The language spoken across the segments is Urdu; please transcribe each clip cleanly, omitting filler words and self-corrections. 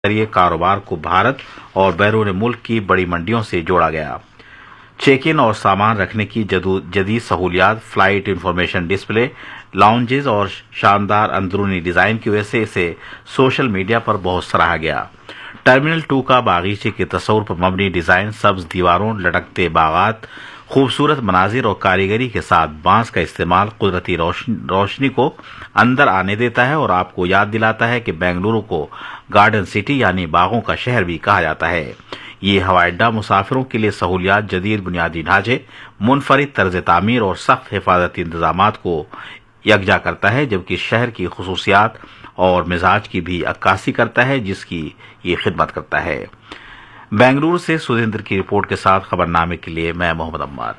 ذریعے کاروبار کو بھارت اور بیرون ملک کی بڑی منڈیوں سے جوڑا گیا۔ چیک ان اور سامان رکھنے کی جدید سہولیات، فلائٹ انفارمیشن ڈسپلے، لاؤنجز اور شاندار اندرونی ڈیزائن کی وجہ سے اسے سوشل میڈیا پر بہت سراہا گیا۔ ٹرمینل 2 کا باغیچے کے تصور پر مبنی ڈیزائن، سبز دیواروں، لٹکتے باغات، خوبصورت مناظر اور کاریگری کے ساتھ بانس کا استعمال قدرتی روشنی کو اندر آنے دیتا ہے اور آپ کو یاد دلاتا ہے کہ بنگلورو کو گارڈن سٹی یعنی باغوں کا شہر بھی کہا جاتا ہے۔ یہ ہوائی اڈہ مسافروں کے لیے سہولیات، جدید بنیادی ڈھانچے، منفرد طرز تعمیر اور سخت حفاظتی انتظامات کو یکجا کرتا ہے، جبکہ شہر کی خصوصیات اور مزاج کی بھی عکاسی کرتا ہے جس کی یہ خدمت کرتا ہے۔ بنگلورو سے سدھیندر کی رپورٹ کے ساتھ خبرنامے کے لیے میں محمد عمار۔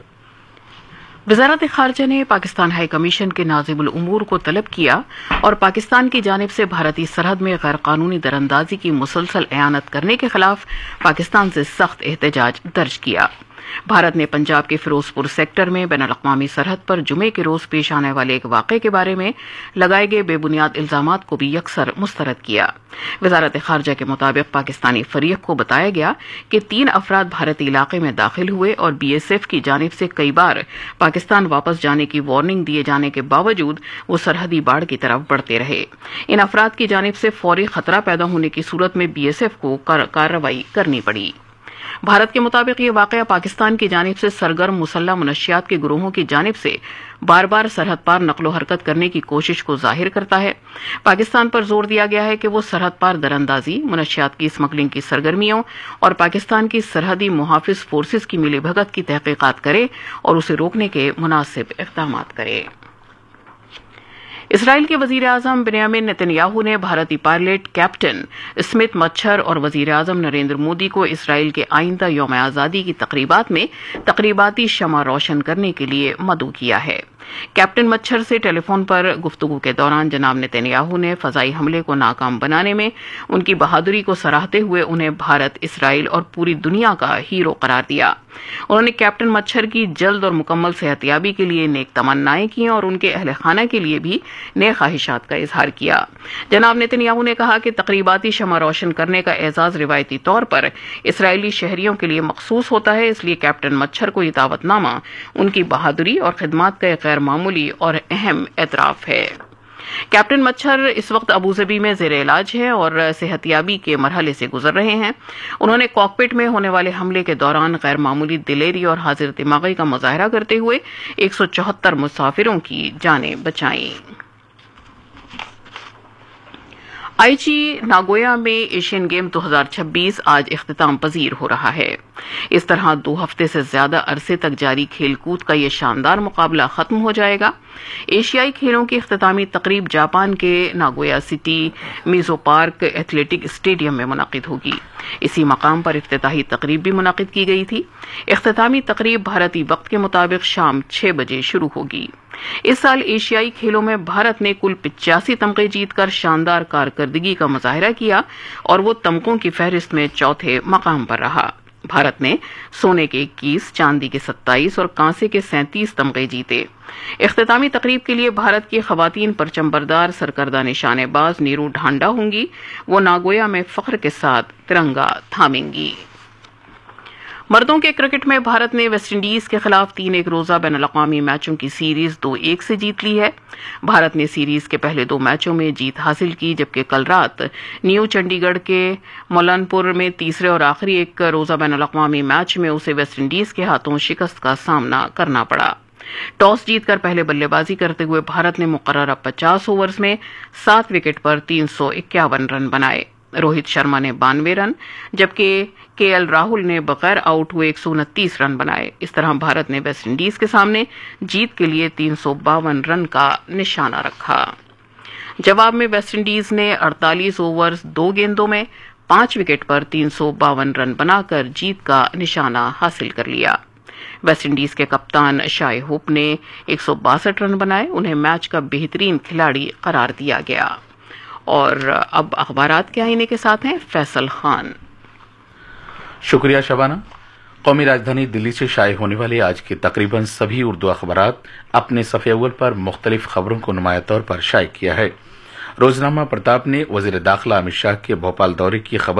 وزارت خارجہ نے پاکستان ہائی کمیشن کے ناظم الامور کو طلب کیا اور پاکستان کی جانب سے بھارتی سرحد میں غیر قانونی دراندازی کی مسلسل اعانت کرنے کے خلاف پاکستان سے سخت احتجاج درج کیا۔ بھارت نے پنجاب کے فیروزپور سیکٹر میں بین الاقوامی سرحد پر جمعے کے روز پیش آنے والے ایک واقعے کے بارے میں لگائے گئے بے بنیاد الزامات کو بھی یکسر مسترد کیا۔ وزارت خارجہ کے مطابق پاکستانی فریق کو بتایا گیا کہ 3 افراد بھارتی علاقے میں داخل ہوئے اور بی ایس ایف کی جانب سے کئی بار پاکستان واپس جانے کی وارننگ دیے جانے کے باوجود وہ سرحدی باڑ کی طرف بڑھتے رہے۔ ان افراد کی جانب سے فوری خطرہ پیدا ہونے کی صورت میں بی ایس ایف کو کارروائی کرنی پڑی۔ بھارت کے مطابق یہ واقعہ پاکستان کی جانب سے سرگرم مسلح منشیات کے گروہوں کی جانب سے بار بار سرحد پار نقل و حرکت کرنے کی کوشش کو ظاہر کرتا ہے۔ پاکستان پر زور دیا گیا ہے کہ وہ سرحد پار دراندازی، منشیات کی اسمگلنگ کی سرگرمیوں اور پاکستان کی سرحدی محافظ فورسز کی ملی بھگت کی تحقیقات کرے اور اسے روکنے کے مناسب اقدامات کرے۔ اسرائیل کے وزیر اعظم بنیامین نتن یاہو نے بھارتی پائلٹ کیپٹن اسمتھ مچھر اور وزیر اعظم نریندر مودی کو اسرائیل کے آئندہ یوم آزادی کی تقریبات میں تقریباتی شمع روشن کرنے کے لیے مدعو کیا ہے۔ کیپٹن مچھر سے ٹیلی فون پر گفتگو کے دوران جناب نتن یاہو نے فضائی حملے کو ناکام بنانے میں ان کی بہادری کو سراہتے ہوئے انہیں بھارت، اسرائیل اور پوری دنیا کا ہیرو قرار دیا۔ انہوں نے کیپٹن مچھر کی جلد اور مکمل صحت یابی کے لیے نیک تمنائیں کی اور ان کے اہل خانہ کے لیے بھی نیک خواہشات کا اظہار کیا۔ جناب نتن یاہو نے کہا کہ تقریباتی شمع روشن کرنے کا اعزاز روایتی طور پر اسرائیلی شہریوں کے لیے مخصوص ہوتا ہے، اس لیے کیپٹن مچھر کو یہ دعوت نامہ ان کی بہادری اور خدمات کا ایک غیر معمولی اور اہم اعتراف ہے۔ کیپٹن مچھر اس وقت ابوظبی میں زیر علاج ہے اور صحت یابی کے مرحلے سے گزر رہے ہیں۔ انہوں نے کاکپٹ میں ہونے والے حملے کے دوران غیر معمولی دلیری اور حاضر دماغی کا مظاہرہ کرتے ہوئے 174 مسافروں کی جانیں بچائیں۔ آئیچی ناگویا میں ایشین گیم 2026 آج اختتام پذیر ہو رہا ہے۔ اس طرح 2 ہفتے سے زیادہ عرصے تک جاری کھیل کود کا یہ شاندار مقابلہ ختم ہو جائے گا۔ ایشیائی کھیلوں کی اختتامی تقریب جاپان کے ناگویا سٹی میزو پارک ایتھلیٹک اسٹیڈیم میں منعقد ہوگی۔ اسی مقام پر افتتاحی تقریب بھی منعقد کی گئی تھی۔ اختتامی تقریب بھارتی وقت کے مطابق شام 6 بجے شروع ہوگی۔ اس سال ایشیائی کھیلوں میں بھارت نے کل 85 تمغے جیت کر شاندار کارکردگی کا مظاہرہ کیا اور وہ تمغوں کی فہرست میں 4تھے مقام پر رہا۔ بھارت نے سونے کے 21، چاندی کے 27 اور کانسے کے 37 تمغے جیتے۔ اختتامی تقریب کے لیے بھارت کی خواتین پرچم بردار سرکردہ نشانے باز نیرو ڈھانڈا ہوں گی۔ وہ ناگویا میں فخر کے ساتھ ترنگا تھامیں گی۔ مردوں کے کرکٹ میں بھارت نے ویسٹ انڈیز کے خلاف 3 ایک روزہ بین الاقوامی میچوں کی سیریز 2-1 سے جیت لی ہے۔ بھارت نے سیریز کے پہلے 2 میچوں میں جیت حاصل کی، جبکہ کل رات نیو چنڈی گڑھ کے مولن پور میں تیسرے اور آخری ایک روزہ بین الاقوامی میچ میں اسے ویسٹ انڈیز کے ہاتھوں شکست کا سامنا کرنا پڑا۔ ٹاس جیت کر پہلے بلے بازی کرتے ہوئے بھارت نے مقررہ 50 اوورز میں 7 وکٹ پر 351 رن بنائے۔ روہت شرما نے 92 رن جبکہ کے ایل راہل نے بغیر آؤٹ ہوئے 129 رن بنائے۔ اس طرح بھارت نے ویسٹ انڈیز کے سامنے جیت کے لیے 352 رن کا نشانہ رکھا۔ جواب میں ویسٹ انڈیز نے 48 اوورز 2 گیندوں میں 5 وکٹ پر 352 رن بنا کر جیت کا نشانہ حاصل کر لیا۔ ویسٹ انڈیز کے کپتان شائے ہوپ نے 162 رن بنائے، انہیں میچ کا بہترین کھلاڑی قرار دیا گیا۔ اور اب اخبارات کے آئینے کے ساتھ ہیں فیصل خان۔ شکریہ شبانہ۔ قومی راجدھانی دلی سے شائع ہونے والے آج کے تقریباً سبھی اردو اخبارات اپنے صفحے اول پر مختلف خبروں کو نمایاں طور پر شائع کیا ہے۔ روزنامہ پرتاپ نے وزیر داخلہ امت شاہ کے بھوپال دورے کی خبر